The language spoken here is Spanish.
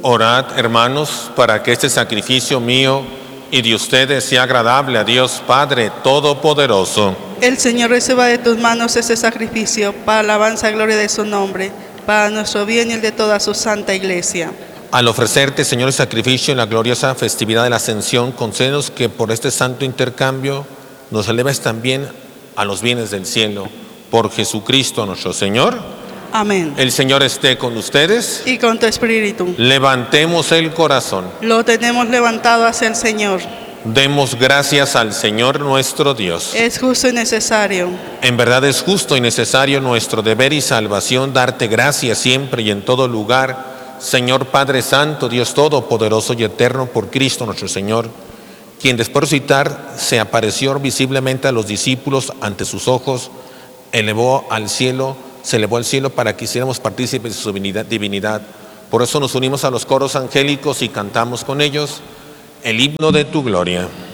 Orad, hermanos, para que este sacrificio mío y de ustedes sea agradable a Dios Padre Todopoderoso. El Señor reciba de tus manos este sacrificio para alabanza y gloria de su nombre, para nuestro bien y el de toda su santa iglesia. Al ofrecerte, Señor, el sacrificio en la gloriosa festividad de la Ascensión, concédenos que por este santo intercambio nos eleves también a los bienes del cielo. Por Jesucristo nuestro Señor. Amén. El Señor esté con ustedes. Y con tu espíritu. Levantemos el corazón. Lo tenemos levantado hacia el Señor. Demos gracias al Señor nuestro Dios. Es justo y necesario. En verdad es justo y necesario nuestro deber y salvación darte gracias siempre y en todo lugar, Señor Padre Santo, Dios Todopoderoso y Eterno, por Cristo nuestro Señor, quien después de resucitar se apareció visiblemente a los discípulos ante sus ojos, se elevó al cielo para que hiciéramos partícipes de su divinidad. Por eso nos unimos a los coros angélicos y cantamos con ellos el himno de tu gloria.